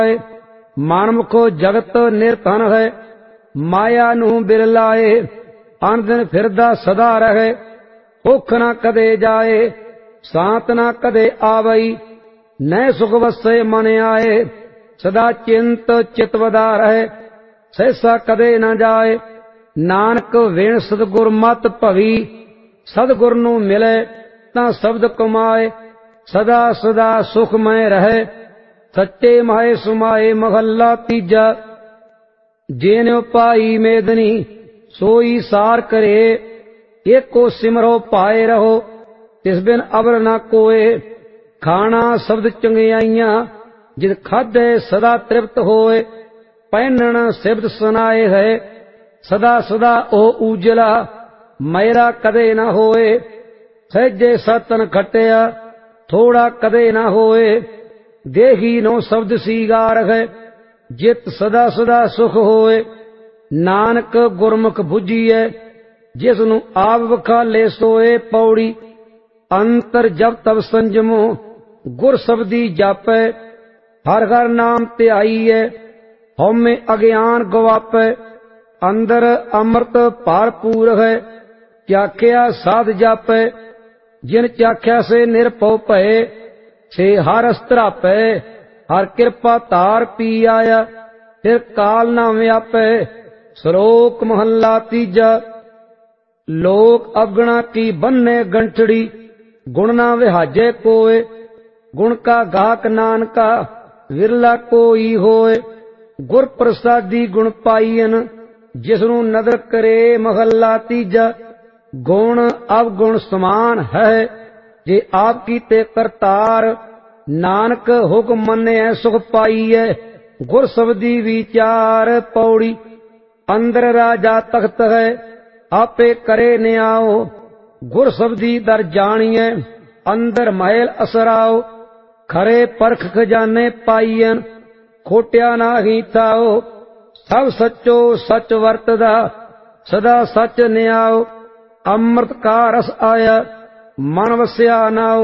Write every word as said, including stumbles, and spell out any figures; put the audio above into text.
ਮਨ ਮੁਖੋ ਜਗਤ ਨਿਰਧਨ ਹੈ। ਮਾਇਆ ਨੂੰ ਬਿਰਲਾਏ ਅਨ ਦਿਨ ਫਿਰਦਾ ਸਦਾ ਰਹੇ। ਭੁੱਖ ਨਾ ਕਦੇ ਜਾਏ ਸਾਤ ਨਾ ਕਦੇ ਆਵਈ। ਨੈ ਸੁਖ ਵਸੈ ਮਨ ਆਏ ਸਦਾ ਚਿੰਤ ਚਿਤ ਵਦਾ ਰਹੇ। ਸਹਿਸਾ ਕਦੇ ਨਾ ਜਾਏ ਨਾਨਕ ਵਿਣ ਸਤਿਗੁਰ ਮਤ ਭਵੀ। ਸਤਿਗੁਰ ਨੂੰ ਮਿਲੇ ਤਾਂ ਸ਼ਬਦ ਕਮਾਏ ਸਦਾ ਸਦਾ ਸੁਖਮੈ ਰਹੇ। ਸੱਚੇ ਮਾਏ ਸੁਮਾਏ ਮਹੱਲਾ ਤੀਜਾ। ਜੇਨਿ ਪਾਈ ਮੇਦਨੀ ਸੋਈ ਸਾਰ ਕਰੇ। ਏਕੋ ਸਿਮਰੋ ਪਾਏ ਰਹੋ ਤਿਸ ਬਿਨ ਅਵਰ ਨਾ ਕੋਏ। ਖਾਣਾ ਸ਼ਬਦ ਚੰਗਿਆਈਆਂ ਜਿਤ ਖਾਧੇ ਸਦਾ ਤ੍ਰਿਪਤ ਹੋਏ। ਪਹਿਨਣ ਸਿਬਤ ਸੁਨਾਏ ਹੈ ਸਦਾ ਸਦਾ ਉਹ ਊਜਲਾ। ਮੈਰਾ ਕਦੇ ਨਾ ਹੋਏ ਸਹਿਜੇ ਸਤਨ ਖਟਿਆ ਥੋੜਾ ਕਦੇ ਨਾ ਹੋਏ। ਦੇਹੀ ਨੋ ਸ਼ਬਦ ਸੀਗਾਰ ਹੈ ਜਿਤ ਸਦਾ ਸਦਾ ਸੁਖ ਹੋਏ। ਨਾਨਕ ਗੁਰਮੁਖ ਬੁੱਝੀਐ ਜਿਸ ਨੂੰ ਆਪ ਵਖਾਲੇ ਸੋਏ। ਪੌੜੀ ਅੰਤਰ ਜਪ ਤਬ ਸੰਜਮੋ ਗੁਰ ਸ਼ਬਦੀ ਜਾਪੈ। ਹਰ ਹਰ ਨਾਮ ਧਿਆਈਐ ਹਉਮੈ ਅਗਿਆਨ ਗਵਾਪੈ। ਅੰਦਰ ਅੰਮ੍ਰਿਤ ਭਰਪੂਰ ਹੈ ਚਾਖਿਆ ਸਾਧ ਜਾਪੈ। ਜਿਨ ਚਾਖਿਆ ਸੇ ਨਿਰਭਉ ਭਏ ਸੇ ਹਰ ਅਸਤਰਾਪੈ। ਹਰ ਕਿਰਪਾ ਧਾਰ ਪੀ ਆਇਆ ਫਿਰ ਕਾਲ ਨਾ ਵਿਆਪੈ। ਸ਼ਲੋਕ ਮਹੱਲਾ ਤੀਜਾ। ਲੋਕ ਅਗਣਾ ਕੀ ਬੰਨੇ ਗੰਠੜੀ ਗੁਣ ਨਾ ਵਿਹਾਜੇ ਕੋਏ। ਗੁਣ ਕਾ ਗਾਹਕ ਨਾਨਕਾ ਵਿਰਲਾ ਕੋਈ ਹੋਏ। ਗੁਰ ਪ੍ਰਸਾਦੀ ਗੁਣ ਪਾਈਨ ਜਿਸ ਨੂੰ ਨਦਰ ਕਰੇ। ਮਹੱਲਾ ਤੀਜਾ। ਗੁਣ ਅਵਗੁਣ ਸਮਾਨ ਹੈ ਜੇ ਆਪ ਕੀਤੇ ਕਰਤਾਰ। ਨਾਨਕ ਹੁਕਮ ਮੰਨਿਐ ਸੁਖ ਪਾਈਐ ਗੁਰ ਸ਼ਬਦੀ ਵਿਚਾਰ। ਪੌੜੀ ਅੰਦਰ ਰਾਜਾ ਤਖਤ ਹੈ ਆਪੇ ਕਰੇ ਨਿਆਓ। ਗੁਰ ਸ਼ਬਦੀ ਦਰ ਜਾਣੀਐ ਅੰਦਰ ਮਹਿਲ ਅਸਰਾਓ। ਖਰੇ ਪਰਖ ਖਜ਼ਾਨੇ ਪਾਈਐਨ ਖੋਟਿਆ ਨਾਹੀ ਥਾਓ। ਸਭ ਸੱਚੋ ਸੱਚ ਵਰਤਦਾ ਸਦਾ ਸੱਚ ਨਿਆਓ। ਅੰਮ੍ਰਿਤ ਕਾ ਰਸ ਆਇਆ ਮਨ ਵਸਿਆ ਨਾਉ।